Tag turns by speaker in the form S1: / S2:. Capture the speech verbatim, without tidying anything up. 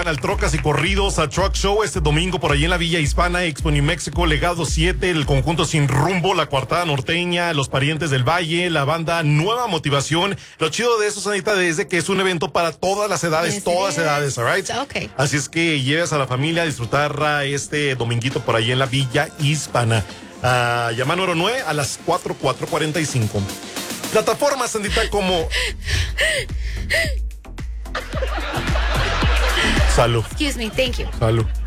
S1: llegan al Trocas y Corridos, a Truck Show este domingo por allí en la Villa Hispana, Expo New México, Legado siete, el conjunto Sin Rumbo, la Coartada Norteña, los Parientes del Valle, la banda Nueva Motivación. Lo chido de eso, Sanita, es de que es un evento para todas las edades,
S2: Yes,
S1: todas
S2: it is.
S1: edades, all right?
S2: Okay.
S1: Así es que lleves a la familia a disfrutar uh, este dominguito por ahí en la Villa Hispana. Uh, llama número nueve a las cuatro, cuatro cuarenta y cinco. Plataformas, Sandita, como... Salud.
S2: Excuse me, thank you.
S1: Salud.